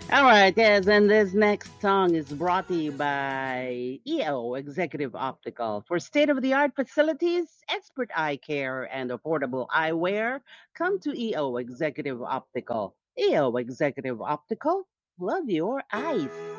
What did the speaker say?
All right, yes, and this next song is brought to you by EO Executive Optical. For state of the art facilities, expert eye care, and affordable eyewear, come to EO Executive Optical. EO Executive Optical, love your eyes.